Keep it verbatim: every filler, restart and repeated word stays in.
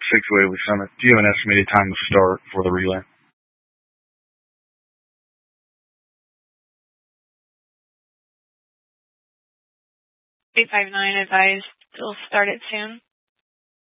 six oh eight with Summit. Do you have an estimated time to start for the relay? eight five nine advised will start it soon.